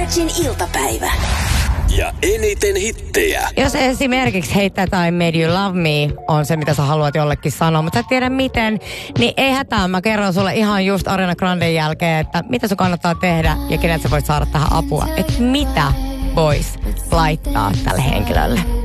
Energin iltapäivä. Ja eniten hittejä. Jos esimerkiksi Hate That I Made You Love Me on se, mitä sä haluat jollekin sanoa, mutta sä et tiedä miten, niin ei hätää. Mä kerron sulle ihan just Ariana Granden jälkeen, että mitä sun kannattaa tehdä ja kenet sä voit saada tähän apua. Että mitä vois laittaa tälle henkilölle.